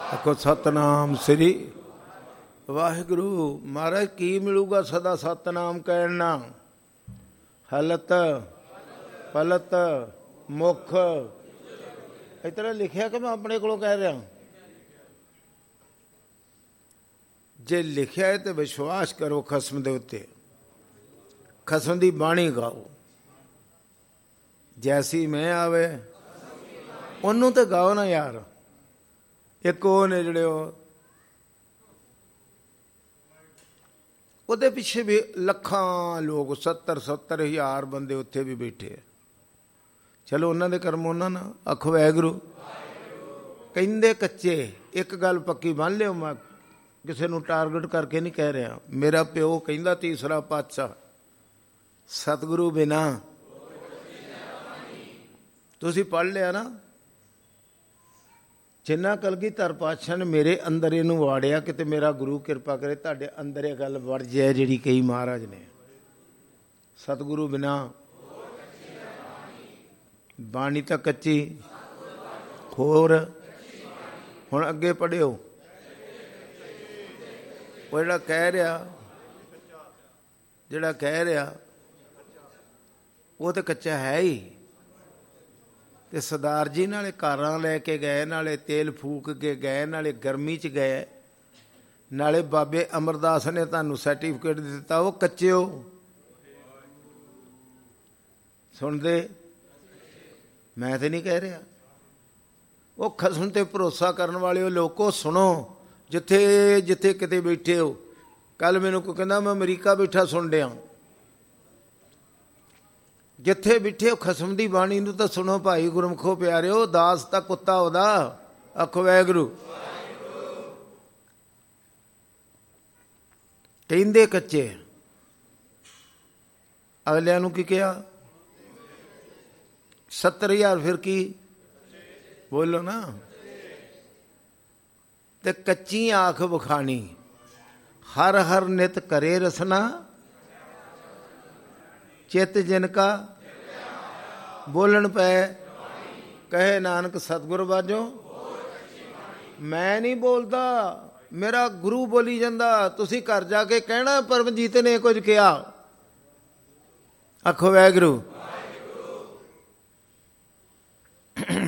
ਆਖੋ ਸਤਨਾਮ ਸ੍ਰੀ ਵਾਹਿਗੁਰੂ। ਮਹਾਰਾਜ ਕੀ ਮਿਲੂਗਾ ਸਦਾ ਸਤਨਾਮ ਕਹਿਣ ਨਾਲ? ਹਲਤ ਪਲਤ ਮੁੱਖ। ਇਸ ਤਰ੍ਹਾਂ ਲਿਖਿਆ ਕਿ ਮੈਂ ਆਪਣੇ ਕੋਲੋਂ ਕਹਿ ਰਿਹਾ? ਜੇ ਲਿਖਿਆ ਹੈ ਤਾਂ ਵਿਸ਼ਵਾਸ ਕਰੋ ਖਸਮ ਦੇ ਉੱਤੇ, ਖਸਮ ਦੀ ਬਾਣੀ ਗਾਓ। ਜੈਸੀ ਮੈਂ ਆਵੇ ਉਹਨੂੰ ਤਾਂ ਗਾਓ ਨਾ ਯਾਰ। ਇੱਕ ਉਹ ਨੇ ਜਿਹੜੇ ਉਹਦੇ ਪਿੱਛੇ ਵੀ ਲੱਖਾਂ ਲੋਕ 70 ਹਜ਼ਾਰ ਬੰਦੇ ਉੱਥੇ ਵੀ ਬੈਠੇ ਆ। ਚਲੋ ਉਹਨਾਂ ਦੇ ਕਰਮ ਉਹਨਾਂ ਨਾਲ। ਆਖੋ ਵਾਹਿਗੁਰੂ। ਕਹਿੰਦੇ ਕੱਚੇ। ਇੱਕ ਗੱਲ ਪੱਕੀ ਮੰਨ ਲਿਓ, ਮੈਂ ਕਿਸੇ ਨੂੰ ਟਾਰਗੇਟ ਕਰਕੇ ਨਹੀਂ ਕਹਿ ਰਿਹਾ। ਮੇਰਾ ਪਿਓ ਕਹਿੰਦਾ ਤੀਸਰਾ ਪਾਤਸ਼ਾਹ ਸਤਿਗੁਰੂ ਬਿਨਾ। ਤੁਸੀਂ ਪੜ੍ਹ ਲਿਆ ਨਾ, ਜਿੰਨਾ ਕਲਗੀਧਰ ਪਾਤਸ਼ਾਹ ਨੇ ਮੇਰੇ ਅੰਦਰ ਇਹਨੂੰ ਵਾੜਿਆ। ਕਿਤੇ ਮੇਰਾ ਗੁਰੂ ਕਿਰਪਾ ਕਰੇ ਤੁਹਾਡੇ ਅੰਦਰ ਇਹ ਗੱਲ ਵੜ ਜਾਏ ਜਿਹੜੀ ਕਈ ਮਹਾਰਾਜ ਨੇ। ਸਤਿਗੁਰੂ ਬਿਨਾ ਬਾਣੀ ਤਾਂ ਕੱਚੀ, ਹੋਰ ਹੁਣ ਅੱਗੇ ਪੜ੍ਹਿਓ। ਉਹ ਜਿਹੜਾ ਕਹਿ ਰਿਹਾ ਉਹ ਤਾਂ ਕੱਚਾ ਹੈ ਹੀ। ਤੇ ਸਰਦਾਰ ਜੀ ਨਾਲੇ ਕਾਰਾਂ ਲੈ ਕੇ ਗਏ, ਨਾਲੇ ਤੇਲ ਫੂਕ ਕੇ ਗਏ, ਨਾਲੇ ਗਰਮੀ 'ਚ ਗਏ, ਨਾਲੇ ਬਾਬੇ ਅਮਰਦਾਸ ਨੇ ਤੁਹਾਨੂੰ ਸਰਟੀਫਿਕੇਟ ਦਿੱਤਾ। ਉਹ ਕੱਚੇ ਹੋ। ਸੁਣਦੇ? ਮੈਂ ਤੇ ਨਹੀਂ ਕਹਿ ਰਿਹਾ। ਉਹ ਖਸਮ ਤੇ ਭਰੋਸਾ ਕਰਨ ਵਾਲਿਓ ਲੋਕੋ ਸੁਣੋ। ਜਿੱਥੇ ਜਿੱਥੇ ਕਿਤੇ ਬੈਠੇ ਹੋ। ਕੱਲ੍ਹ ਮੈਨੂੰ ਕੋਈ ਕਹਿੰਦਾ ਮੈਂ ਅਮਰੀਕਾ ਬੈਠਾ ਸੁਣ ਰਿਹਾ। ਜਿੱਥੇ ਬੈਠੇ ਹੋ ਖਸਮ ਦੀ ਬਾਣੀ ਨੂੰ ਤਾਂ ਸੁਣੋ ਭਾਈ ਗੁਰਮੁਖੋ ਪਿਆਰਿਓ। ਦਾਸ ਤਾਂ ਕੁੱਤਾ ਉਹਦਾ। ਆਖੋ ਵਾਹਿਗੁਰੂ। ਕਹਿੰਦੇ ਕੱਚੇ। ਅਗਲਿਆਂ ਨੂੰ ਕੀ ਕਿਹਾ? 70,000 ਫਿਰ ਕੀ ਬੋਲੋ ਨਾ। ਤੇ ਕੱਚੀ ਆਖ ਵਿਖਾਣੀ। ਹਰ ਹਰ ਨਿਤ ਕਰੇ ਰਸਨਾ ਚਿੱਤ ਜਿਨ ਕਾ ਬੋਲਣ ਪੈ। ਕਹੇ ਨਾਨਕ ਸਤਿਗੁਰ ਬਾਝੋਂ। ਮੈਂ ਨਹੀਂ ਬੋਲਦਾ, ਮੇਰਾ ਗੁਰੂ ਬੋਲੀ ਜਾਂਦਾ। ਤੁਸੀਂ ਘਰ ਜਾ ਕੇ ਕਹਿਣਾ ਪਰਮਜੀਤ ਨੇ ਕੁਝ ਕਿਹਾ। ਆਖੋ ਵਾਹਿਗੁਰੂ।